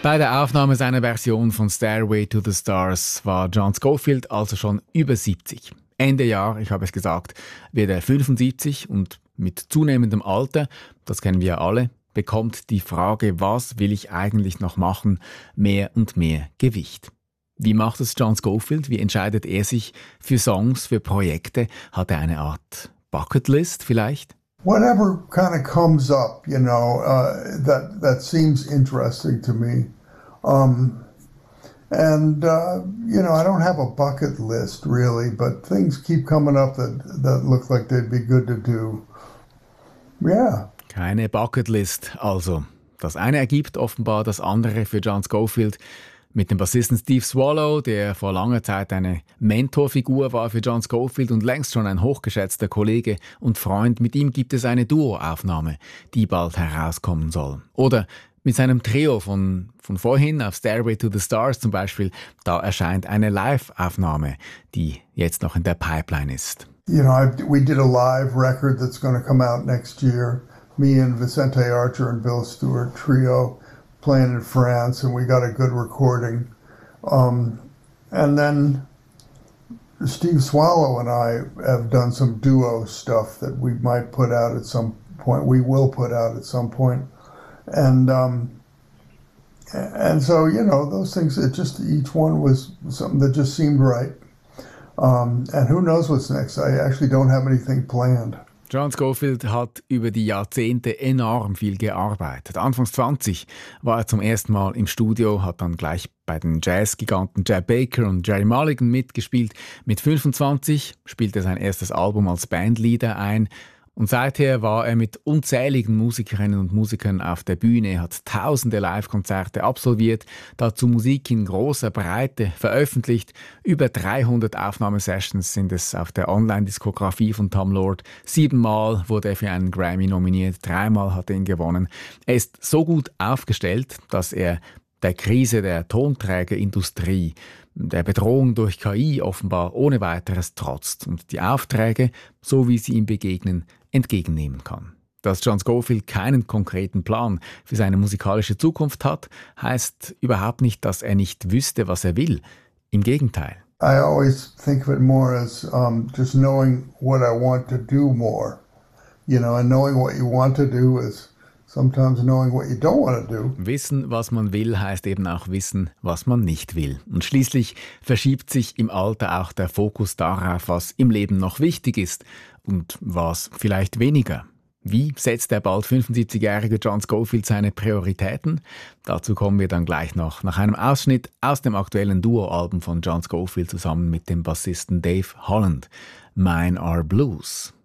Bei der Aufnahme seiner Version von Stairway to the Stars war John Scofield also schon über 70. Ende Jahr, ich habe es gesagt, wird er 75 und mit zunehmendem Alter, das kennen wir ja alle, bekommt die Frage, was will ich eigentlich noch machen, mehr und mehr Gewicht. Wie macht es John Scofield? Wie entscheidet er sich für Songs, für Projekte? Hat er eine Art Bucketlist vielleicht? Whatever kind of comes up, that seems interesting to me. I don't have a bucket list really, but things keep coming up that look like they'd be good to do. Yeah. Keine Bucketlist also. Das eine ergibt offenbar das andere für John Scofield. Mit dem Bassisten Steve Swallow, der vor langer Zeit eine Mentorfigur war für John Scofield und längst schon ein hochgeschätzter Kollege und Freund, mit ihm gibt es eine Duoaufnahme, die bald herauskommen soll. Oder mit seinem Trio von vorhin auf Stairway to the Stars zum Beispiel, da erscheint eine Live-Aufnahme, die jetzt noch in der Pipeline ist. We did a live record that's going to come out next year. Me and Vicente Archer and Bill Stewart trio playing in France, and we got a good recording. And then Steve Swallow and I have done some duo stuff that we might put out at some point. We will put out at some point. And so, those things, each one was something that just seemed right. And who knows what's next? I actually don't have anything planned. John Scofield hat über die Jahrzehnte enorm viel gearbeitet. Anfangs 20 war er zum ersten Mal im Studio, hat dann gleich bei den Jazzgiganten Chet Baker und Jerry Mulligan mitgespielt. Mit 25 spielte er sein erstes Album als Bandleader ein. Und seither war er mit unzähligen Musikerinnen und Musikern auf der Bühne, hat tausende Live-Konzerte absolviert, dazu Musik in großer Breite veröffentlicht. Über 300 Aufnahmesessions sind es auf der Online-Diskografie von Tom Lord. 7-mal wurde er für einen Grammy nominiert, 3-mal hat er ihn gewonnen. Er ist so gut aufgestellt, dass er der Krise der Tonträgerindustrie, der Bedrohung durch KI offenbar ohne weiteres trotzt und die Aufträge, so wie sie ihm begegnen, entgegennehmen kann. Dass John Scofield keinen konkreten Plan für seine musikalische Zukunft hat, heißt überhaupt nicht, dass er nicht wüsste, was er will. Im Gegenteil. I always think of it more as just knowing what I want to do more. And knowing what you want to do is sometimes knowing what you don't want to do. Wissen, was man will, heißt eben auch wissen, was man nicht will. Und schließlich verschiebt sich im Alter auch der Fokus darauf, was im Leben noch wichtig ist und was vielleicht weniger. Wie setzt der bald 75-jährige John Scofield seine Prioritäten? Dazu kommen wir dann gleich noch, nach einem Ausschnitt aus dem aktuellen Duo-Album von John Scofield zusammen mit dem Bassisten Dave Holland. Mine Are Blues.